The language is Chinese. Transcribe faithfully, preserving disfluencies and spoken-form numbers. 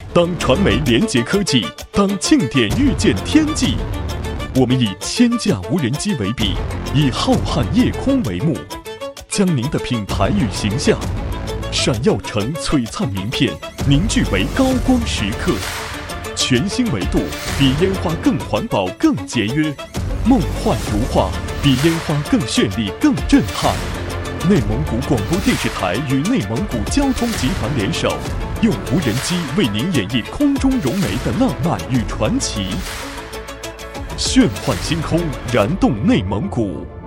当传媒联结科技，当庆典遇见天际。我们以千架无人机为笔，以浩瀚夜空为幕，将您的品牌与形象闪耀成璀璨名片，凝聚为高光时刻。全新维度，比烟花更环保、更节约。梦幻如画，比烟花更绚丽、更震撼。内蒙古广播电视台与内蒙古交通集团联手，用无人机为您演绎空中融媒的浪漫与传奇。炫幻星空，燃动内蒙古。